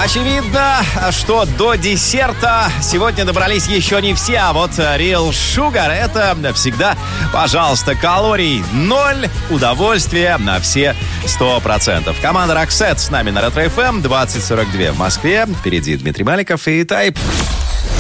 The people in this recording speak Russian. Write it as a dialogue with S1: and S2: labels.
S1: Очевидно, что до десерта сегодня добрались еще не все, а вот Real Sugar — это всегда, пожалуйста, калорий 0, удовольствие на все 100%. Команда Roxette с нами на Ретро FM, 20:42 в Москве. Впереди Дмитрий Маликов и Тайп.